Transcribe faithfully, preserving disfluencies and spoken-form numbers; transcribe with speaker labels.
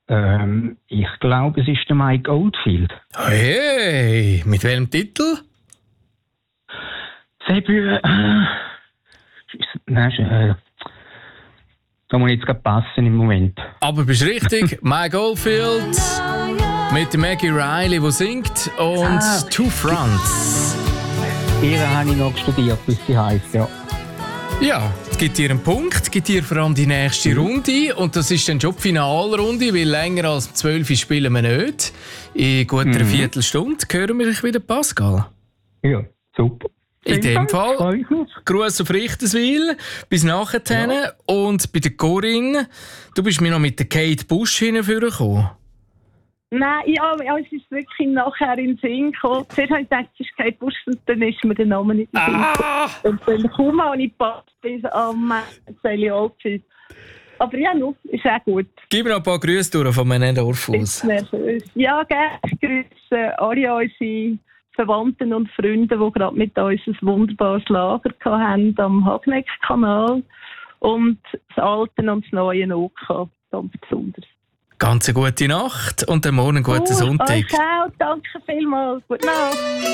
Speaker 1: Ähm, ich glaube, es ist der Mike Oldfield.
Speaker 2: Hey, mit welchem Titel?
Speaker 1: Sebü, äh, nein, äh, da muss ich jetzt gerade passen im Moment.
Speaker 2: Aber bist richtig, Mike Oldfield mit Maggie Riley, die singt, und ah, Two Fronts.
Speaker 1: Ihre habe ich noch studiert, bis sie heisst, ja.
Speaker 2: Ja, es gibt dir einen Punkt, gibt dir vor allem die nächste Runde. Und das ist dann schon die Finalrunde, weil länger als zwölf spielen wir nicht. In gut einer mhm. Viertelstunde hören wir dich wieder, Pascal.
Speaker 1: Ja, super.
Speaker 2: In dem Fall, Gruß auf Richterswil, bis nachher. Ja. Und bei der Corinne, du bist mir noch mit der Kate Bush hingekommen.
Speaker 3: Nein, ja, ja, es ist wirklich nachher in den Sinn gekommen. Zuerst habe ich gedacht, es ist Kate Bush, und dann ist mir der Name nicht in den Sinn gekommen. Und dann kaum auch nicht passt bis am Sally Oldfield. Aber ja, no, ist auch gut.
Speaker 2: Gib mir noch ein paar Grüße durch von meinem Dorf aus.
Speaker 3: Ja, gerne. Ich grüße alle unsere Verwandten und Freunde, die gerade mit uns ein wunderbares Lager hatten am Hagneck-Kanal. Und das Alte und das Neue O K, ganz besonders.
Speaker 2: Ganz eine gute Nacht und dann morgen einen guten
Speaker 3: oh,
Speaker 2: Sonntag.
Speaker 3: Euch auch, danke vielmals. Gute Nacht.